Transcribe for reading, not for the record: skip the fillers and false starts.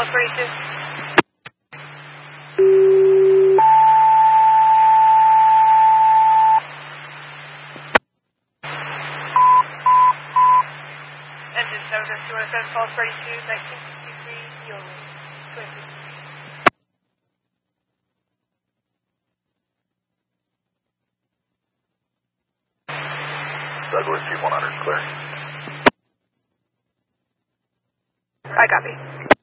Falls 32. Engine 70217 Falls 32, 1963, Yolo. 20. Douglas G100 clear. I copy.